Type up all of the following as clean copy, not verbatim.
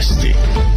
Vijesti.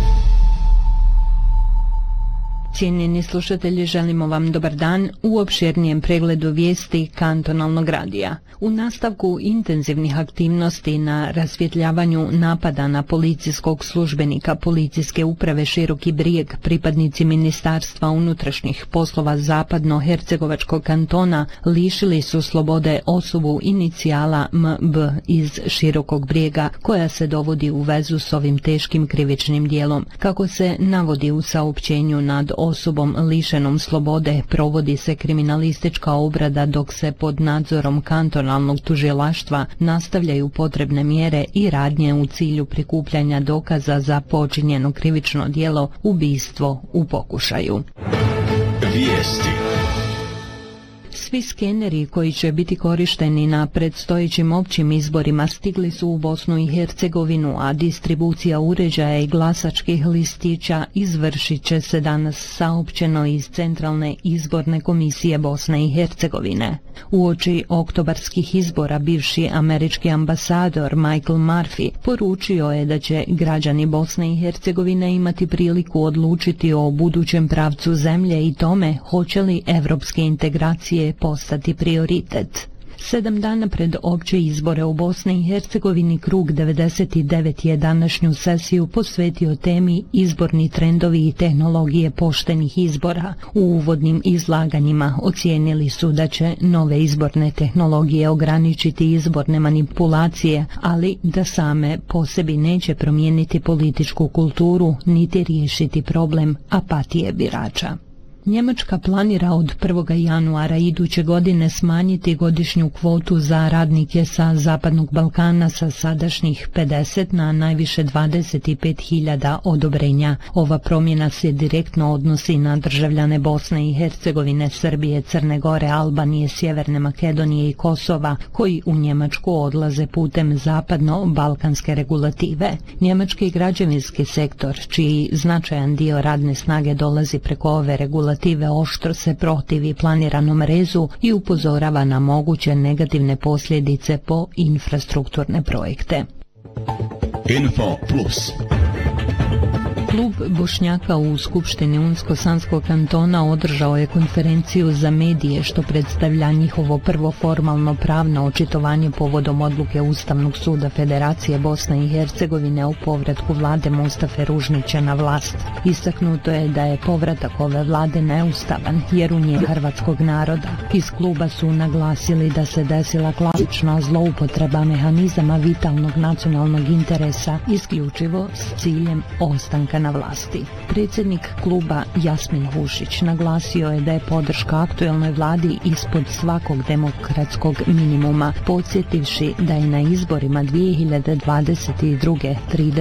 Cijenjeni slušatelji, želimo vam dobar dan u opširnijem pregledu vijesti kantonalnog radija. U nastavku intenzivnih aktivnosti na rasvjetljavanju napada na policijskog službenika Policijske uprave Široki Brijeg, pripadnici Ministarstva unutrašnjih poslova Zapadno-Hercegovačkog kantona lišili su slobode osobu inicijala MB iz Širokog Brijega, koja se dovodi u vezu s ovim teškim krivičnim dijelom. Kako se navodi u saopćenju, nad osobom lišenom slobode provodi se kriminalistička obrada, dok se pod nadzorom kantonalnog tužilaštva nastavljaju potrebne mjere i radnje u cilju prikupljanja dokaza za počinjeno krivično djelo ubistvo u pokušaju. Vijesti. Svi skeneri koji će biti korišteni na predstojećim općim izborima stigli su u Bosnu i Hercegovinu, a distribucija uređaja i glasačkih listića izvršit će se danas, saopćeno iz Centralne izborne komisije Bosne i Hercegovine. Uoči oktobarskih izbora bivši američki ambasador Michael Murphy poručio je da će građani Bosne i Hercegovine imati priliku odlučiti o budućem pravcu zemlje i tome hoće li evropske integracije postati prioritet. 7 dana pred opće izbore u Bosni i Hercegovini krug 99 je današnju sesiju posvetio temi izborni trendovi i tehnologije poštenih izbora. U uvodnim izlaganjima ocijenili su da će nove izborne tehnologije ograničiti izborne manipulacije, ali da same po sebi neće promijeniti političku kulturu niti riješiti problem apatije birača. Njemačka planira od 1. januara iduće godine smanjiti godišnju kvotu za radnike sa Zapadnog Balkana sa sadašnjih 50 na najviše 25.000 odobrenja. Ova promjena se direktno odnosi na državljane Bosne i Hercegovine, Srbije, Crne Gore, Albanije, Sjeverne Makedonije i Kosova, koji u Njemačku odlaze putem zapadno-balkanske regulative. Njemački građevinski sektor, čiji značajan dio radne snage dolazi preko ove regulative, oštro se protivi planiranom rezu i upozorava na moguće negativne posljedice po infrastrukturne projekte. Info Plus. Klub Bošnjaka u Skupštini Unsko-Sanskog kantona održao je konferenciju za medije, što predstavlja njihovo prvo formalno pravno očitovanje povodom odluke Ustavnog suda Federacije Bosne i Hercegovine o povratku vlade Mustafe Ružnića na vlast. Istaknuto je da je povratak ove vlade neustavan jer u nje hrvatskog naroda. Iz kluba su naglasili da se desila klasična zloupotreba mehanizama vitalnog nacionalnog interesa isključivo s ciljem ostanka na vlasti. Predsjednik kluba Jasmin Hušić naglasio je da je podrška aktuelnoj vladi ispod svakog demokratskog minimuma, podsjetivši da je na izborima 2022.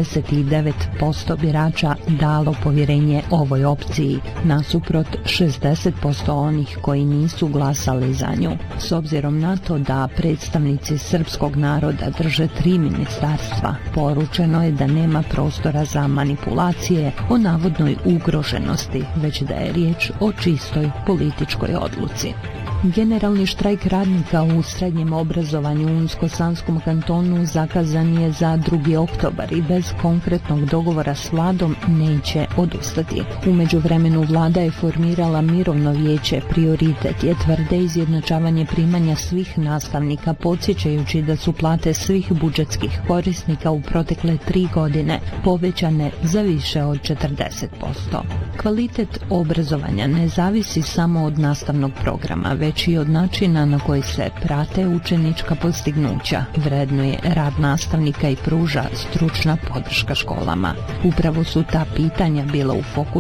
39% birača dalo povjerenje ovoj opciji, nasuprot 60% onih koji nisu glasali za nju. S obzirom na to da predstavnici srpskog naroda drže 3 ministarstva, poručeno je da nema prostora za manipulacije o navodnoj ugroženosti, već da je riječ o čistoj političkoj odluci. Generalni štrajk radnika u srednjem obrazovanju u Unsko-Sanskom kantonu zakazan je za 2. oktobar i bez konkretnog dogovora s vladom neće odustati. U međuvremenu vlada je formirala mirovno vijeće. Prioritet je, tvrde, izjednačavanje primanja svih nastavnika, podsjećajući da su plate svih budžetskih korisnika u protekle 3 godine povećane za više od 40%. Kvalitet obrazovanja ne zavisi samo od nastavnog programa, već i od načina na koji se prate učenička postignuća, vrednuje rad nastavnika i pruža stručna podrška školama. Upravo su ta pitanja bila u fokusu